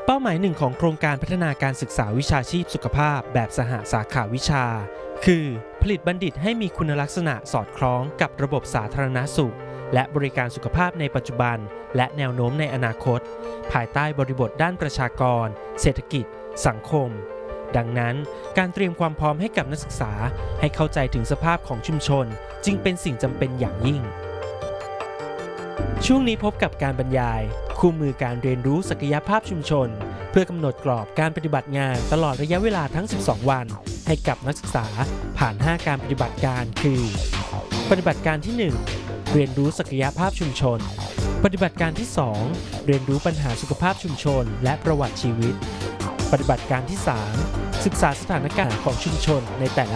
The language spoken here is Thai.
เป้าหมายหนึ่งของโครงการพัฒนาการศึกษาวิชาชีพสุขภาพแบบสหสาขาวิชาคือผลิตบัณฑิตให้มีคุณลักษณะสอดคล้องกับระบบสาธารณสุขและบริการสุขภาพในปัจจุบันและแนวโน้มในอนาคตภายใต้บริบทด้านประชากรเศรษฐกิจสังคมดังนั้นการเตรียมความพร้อมให้กับนักศึกษาให้เข้าใจถึงสภาพของชุมชนจึงเป็นสิ่งจำเป็นอย่างยิ่งช่วงนี้พบกับการบรรยายคู่มือการเรียนรู้ศักยภาพชุมชนเพื่อกำหนดกรอบการปฏิบัติงานตลอดระยะเวลาทั้ง 12 วันให้กับนักศึกษาผ่าน 5 การปฏิบัติการคือปฏิบัติการที่ 1 เรียนรู้ศักยภาพชุมชนปฏิบัติการที่ 2 เรียนรู้ปัญหาสุขภาพชุมชนและประวัติชีวิตปฏิบัติการที่ 3 ศึกษาสถานการณ์ของชุมชนในแต่ละ